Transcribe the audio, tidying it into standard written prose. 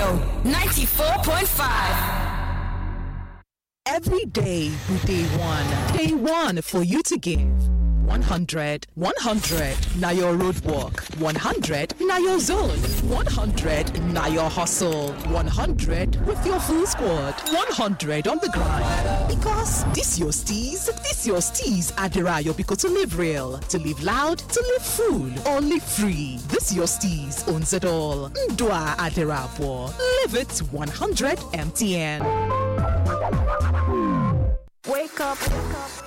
94.5. Every day we day one. Day one for you to give. 100. 100 na your roadwork. 100 na your zone. 100 na your hustle. 100 with your full squad. 100 on the grind. Because this your steez Adirayo because to live real, to live loud, to live full, or live free. This your steez owns it all. Ndwa Adirabwo. Live it 100 MTN. Wake up.